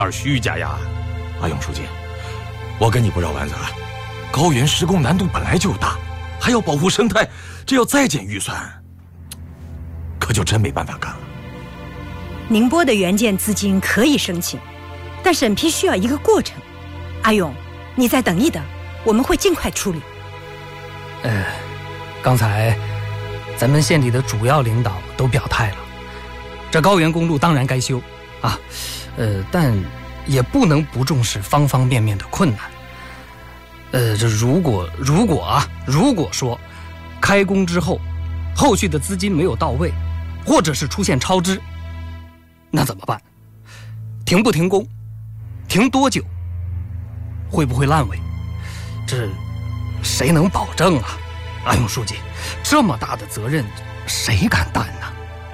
而虚假呀。阿勇书记，我跟你不绕弯子了，高原施工难度本来就大，还要保护生态，这要再减预算，可就真没办法干了。 宁波的援建资金可以申请，但审批需要一个过程。阿勇，你再等一等，我们会尽快处理。 刚才咱们县里的主要领导都表态了，这高原公路当然该修啊，但也不能不重视方方面面的困难。这如果说开工之后，后续的资金没有到位，或者是出现超支，那怎么办？停不停工？停多久？会不会烂尾？这谁能保证啊？阿勇书记，这么大的责任，谁敢担呢？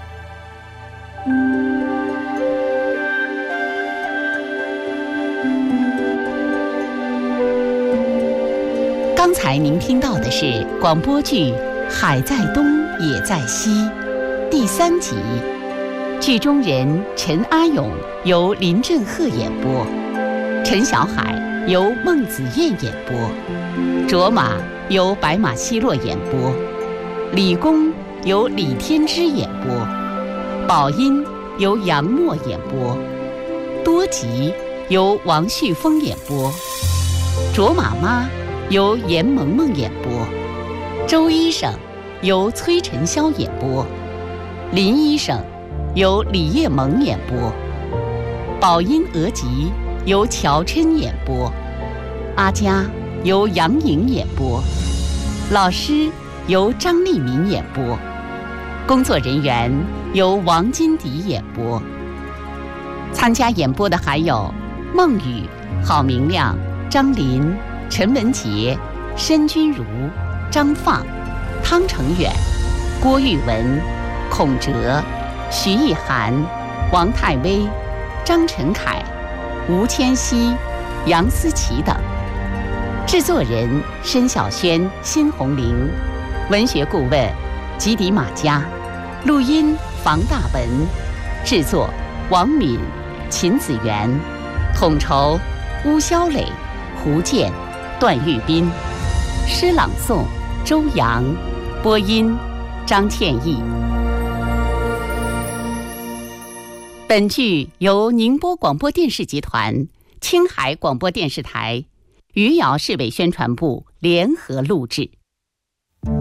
刚才您听到的是广播剧《海在东也在西》第3集，剧中人陈阿勇由林振赫演播，陈小海由孟子燕演播，卓玛由白马奚落演播，李公由李天之演播，宝音由杨默演播，多吉由王旭峰演播，卓玛妈由严萌萌演播，周医生由崔晨霄演播，林医生由李叶萌演播，宝音额吉由乔琛演播，阿佳由杨颖演播，老师由张立民演播，工作人员由王金迪演播。参加演播的还有孟雨、郝明亮、张林、陈文杰、申君如、张放、汤成远、郭玉文、孔哲、徐艺涵、王泰威、张晨凯、吴千熙、杨思琪等。制作人申小轩、辛红玲，文学顾问吉迪马佳，录音房大文，制作王敏、秦子元，统筹巫潇磊、胡健、段玉斌，诗朗诵周阳，播音张倩艺。本剧由宁波广播电视集团、青海广播电视台、余姚市委宣传部联合录制。